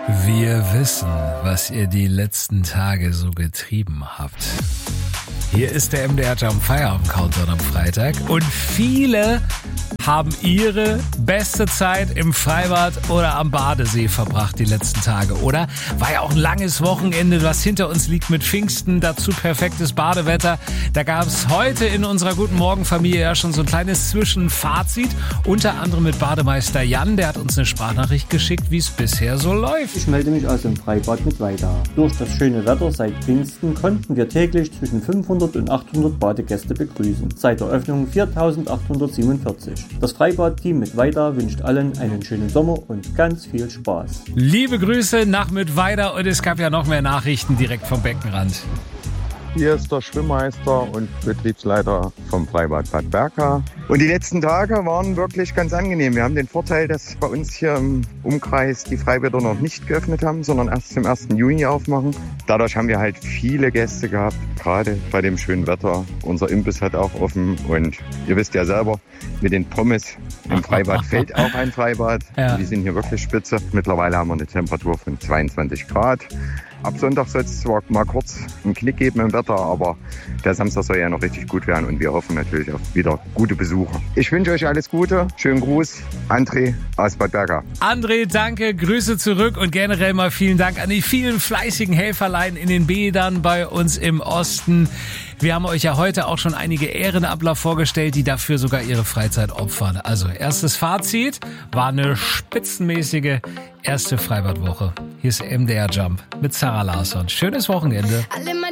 Wir wissen, was ihr die letzten Tage so getrieben habt. Hier ist der MDR Jump Feierabend Countdown am Freitag und viele haben ihre beste Zeit im Freibad oder am Badesee verbracht die letzten Tage, oder? War ja auch ein langes Wochenende, was hinter uns liegt mit Pfingsten, dazu perfektes Badewetter. Da gab es heute in unserer Guten Morgen Familie ja schon so ein kleines Zwischenfazit, unter anderem mit Bademeister Jan, der hat uns eine Sprachnachricht geschickt, wie es bisher so läuft. Ich melde mich aus dem Freibad mit Weida. Durch das schöne Wetter seit Pfingsten konnten wir täglich zwischen 500 und 800 Badegäste begrüßen. Seit der Öffnung 4847. Das Freibad-Team mit Weida wünscht allen einen schönen Sommer und ganz viel Spaß. Liebe Grüße nach Mittweida und es gab ja noch mehr Nachrichten direkt vom Beckenrand. Hier ist der Schwimmmeister und Betriebsleiter vom Freibad Bad Berka. Und die letzten Tage waren wirklich ganz angenehm. Wir haben den Vorteil, dass bei uns hier im Umkreis die Freibäder noch nicht geöffnet haben, sondern erst zum 1. Juni aufmachen. Dadurch haben wir halt viele Gäste gehabt, gerade bei dem schönen Wetter. Unser Imbiss hat auch offen und ihr wisst ja selber, mit den Pommes im Freibad fällt auch ein Freibad. Ja. Die sind hier wirklich spitze. Mittlerweile haben wir eine Temperatur von 22 Grad. Ab Sonntag soll es zwar mal kurz einen Knick geben im Wetter, aber der Samstag soll ja noch richtig gut werden und wir hoffen natürlich auf wieder gute Besucher. Ich wünsche euch alles Gute. Schönen Gruß, André aus Bad Berka. André, danke, Grüße zurück und generell mal vielen Dank an die vielen fleißigen Helferlein in den Bädern bei uns im Osten. Wir haben euch ja heute auch schon einige Ehrenamtler vorgestellt, die dafür sogar ihre Freizeit opfern. Also erstes Fazit, war eine spitzenmäßige erste Freibadwoche. Hier ist MDR Jump mit Sarah Larsson. Schönes Wochenende.